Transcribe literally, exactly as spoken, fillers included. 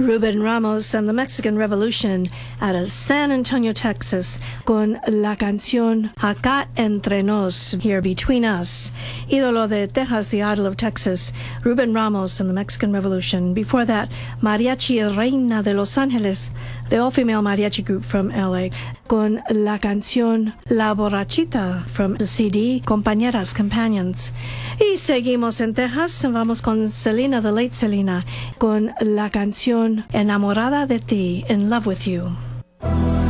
Ruben Ramos and the Mexican Revolution out of San Antonio, Texas, con la canción Acá Entre Nos, Here Between Us. Ídolo de Texas, the idol of Texas, Ruben Ramos and the Mexican Revolution. Before that, Mariachi Reina de Los Angeles, the all-female mariachi group from L A, con la canción La Borrachita from the C D Compañeras, Companions. Y seguimos en Texas, vamos con Selena, the late Selena, con la canción Enamorada de Ti, In Love With You.